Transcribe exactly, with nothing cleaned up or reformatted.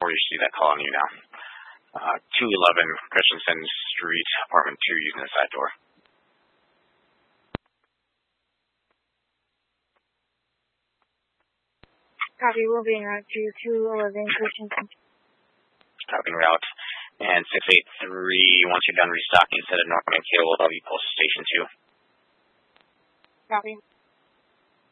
four, you see that call on you now. Uh, two eleven Christensen Street, apartment two, using the side door. Copy, we'll be en route to two eleven Christensen. Copy en route. And six eight three, once you're done restocking, set at Norman Cable, L V Postal Station two. Copy.